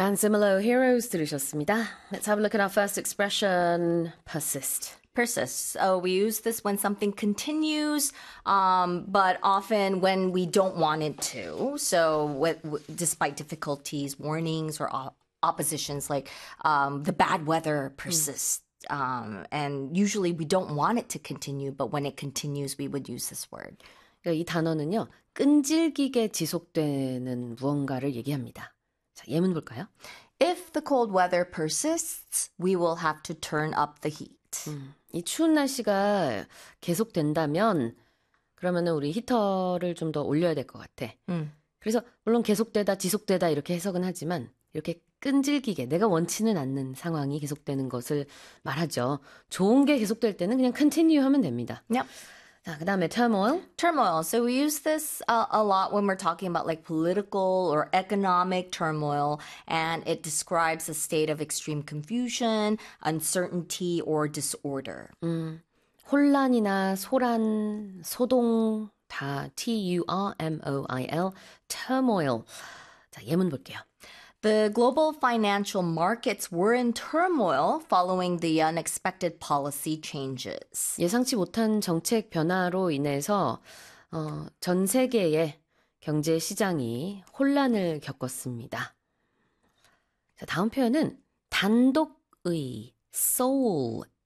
And similar heroes 들으셨습니다. Let's have a look at our first expression, persist. Persists. Oh, we use this when something continues, but often when we don't want it to. So, despite difficulties, warnings, or oppositions, like the bad weather persists. And usually we don't want it to continue, but when it continues, we would use this word. 이 단어는요, 끈질기게 지속되는 무언가를 얘기합니다. 자, 예문 볼까요? If the cold weather persists, we will have to turn up the heat. 이 추운 날씨가 계속된다면 그러면은 우리 히터를 좀 더 올려야 될 것 같아. 그래서 물론 계속되다, 지속되다 이렇게 해석은 하지만 이렇게 끈질기게 내가 원치는 않는 상황이 계속되는 것을 말하죠. 좋은 게 계속될 때는 그냥 continue 하면 됩니다. Yep. 자, 그다음에 turmoil. Turmoil. So we use this a lot when we're talking about like political or economic turmoil, and it describes a state of extreme confusion, uncertainty, or disorder. 혼란이나 소란, 소동 다 turmoil, turmoil. 자, 예문 볼게요. The global financial markets were in turmoil following the unexpected policy changes. 예상치 못한 정책 변화로 인해서 전 세계의 경제 시장이 혼란을 겪었습니다. 자, 다음 표현은 단독의, sole